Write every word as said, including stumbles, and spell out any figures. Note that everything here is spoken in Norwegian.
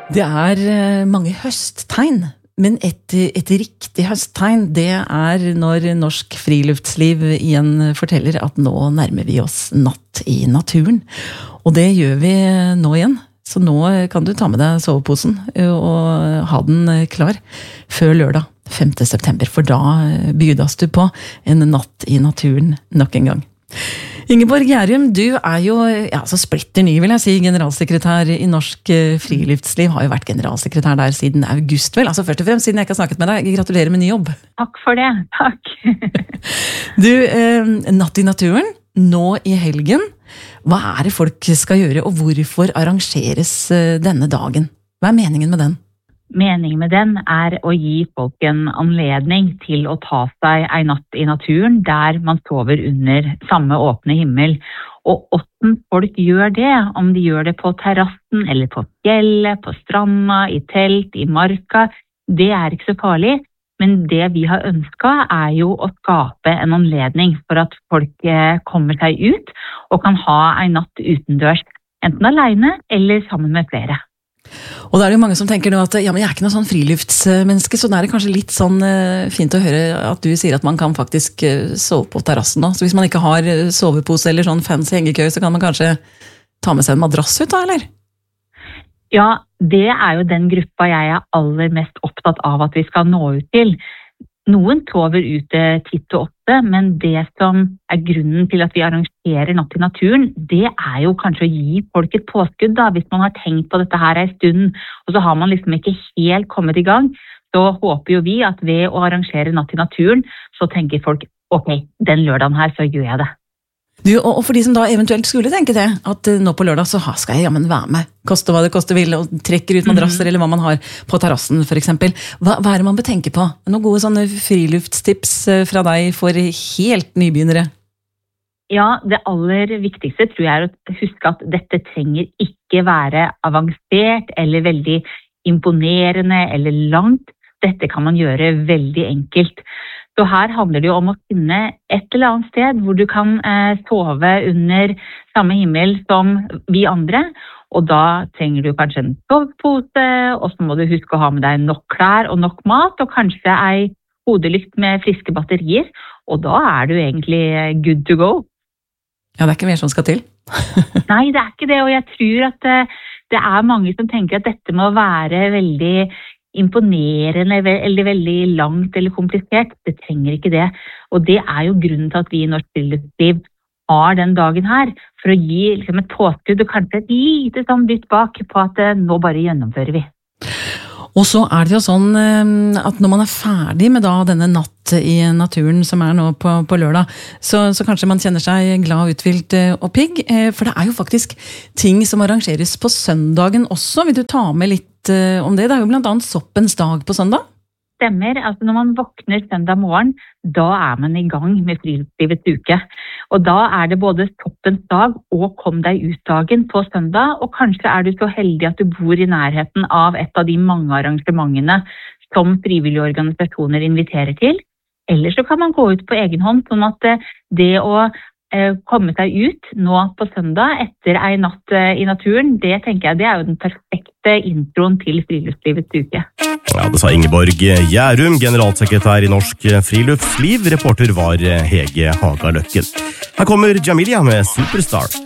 Det er mange høsttegn, men et, et riktig høsttegn, det er når Norsk Friluftsliv igjen forteller at nå nærmer vi oss natt i naturen. Og det gjør vi nå igjen. Så nå kan du ta med deg soveposen og ha den klar før lørdag femte september, for da bydas du på en natt i naturen nok en gang. Ingeborg Gjærum, du er jo ja, så splitter ny, vil jeg si, generalsekretær i Norsk Friluftsliv, har jo vært generalsekretær der siden august, vel? Altså først og fremst, siden jeg ikke har snakket med deg, gratulerer med ny jobb. Takk for det, takk. Du, eh, natt i naturen, nå i helgen, hva er det folk skal gjøre, og hvorfor arrangeres denne dagen? Hva er meningen med den? Meningen med den er å gi folk en anledning til å ta seg en natt i naturen der man sover under samme åpne himmel. Og hvordan folk gjør det, om de gjør det på terrassen eller på fjellet, på stranda, i telt, i marka, det er ikke så farlig. Men det vi har ønsket er jo å skape en anledning for at folk kommer seg ut og kan ha en natt utendørs, enten alene eller sammen med flere. Og da er det jo mange som tenker nå at ja, men jeg er ikke noe sånn friluftsmenneske, så da er det kanskje litt sånn uh, fint å høre at du sier at man kan faktisk uh, sove på terrassen nå. Så hvis man ikke har sovepose eller sånn fancy hengekøy, så kan man kanskje ta med seg en madrass ut da, eller? Ja, det er jo den gruppa jeg er aller mest opptatt av at vi skal nå ut til. Noen sover ute titt og ofte, men det som er grunnen til at vi arrangerer natt i naturen, det er jo kanskje å gi folk et påskudd da, hvis man har tenkt på dette her en stund, og så har man liksom ikke helt kommet i gang, så håper jo vi at ved å arrangere natt i naturen, så tenker folk, ok, den lørdagen her så gjør jeg det. Du, og for de som da eventuelt skulle tenke det, at nå på lørdag så skal jeg jammen være med, koste hva det koste vil, og trekker ut madrasser mm. eller hva man har på terrassen for eksempel. Hva, hva er det man bør tenke på? Noen gode sånne friluftstips fra deg for helt nybegynnere? Ja, det aller viktigste tror jeg er å huske at dette trenger ikke være avansert eller veldig imponerende eller langt. Dette kan man gjøre veldig enkelt. Så her handler det jo om å finne et eller annet sted hvor du kan eh, sove under samme himmel som vi andre, og da trenger du kanskje en sovepose, og så må du huske å ha med deg nok klær og nok mat, og kanskje ei hodelykt med friske batterier, og da er du egentlig good to go. Ja, det er ikke mer som skal til. Nei, det er ikke det, og jeg tror at eh, det er mange som tenker at dette må være veldig imponerende eller veldig langt eller komplisert. Det trenger ikke det. Og det er jo grunnen til at vi i Norsk Friluftsliv har den dagen her, for å gi liksom, et påskudd og kanskje et lite sånn dytt bak på at uh, nå bare gjennomfører vi. Og så er det jo sånn at når man er ferdig med da denne natt i naturen som er nå på, på lørdag, så, så kanskje man kjenner seg glad, uthvilt og pigg, for det er jo faktisk ting som arrangeres på søndagen også. Vil du ta med litt om det? Det er jo blant annet soppens dag på søndag. Stemmer, altså når man våkner søndag morgen, da er man i gang med friluftslivets uke. Og da er det både soppens dag og kom deg ut dagen på søndag, og kanskje er du så heldig at du bor i nærheten av et av de mange arrangementene som frivillige organisasjoner inviterer til. Eller så kan man gå ut på egen hånd, sånn at det å komme seg ut nå på søndag etter en natt i naturen, det tenker jeg det er jo den perfekte introen til friluftslivets uke. Ja, det sa Ingeborg Gjærum, generalsekretær i Norsk Friluftsliv. Reporter var Hege Hagaløkken. Her kommer Jamilia med Superstar.